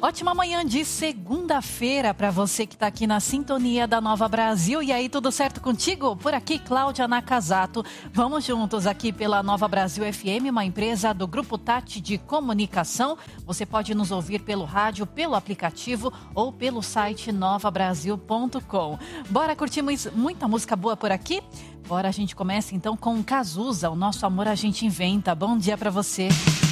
Ótima manhã de segunda-feira para você que está aqui na sintonia da Nova Brasil. E aí, tudo certo contigo? Por aqui, Cláudia Nakazato. Vamos juntos aqui pela Nova Brasil FM, uma empresa do Grupo Tati de Comunicação. Você pode nos ouvir pelo rádio, pelo aplicativo ou pelo site novabrasil.com. Bora curtir muita música boa por aqui? Bora, a gente começa então com Cazuza, O Nosso Amor a Gente Inventa. Bom dia para você.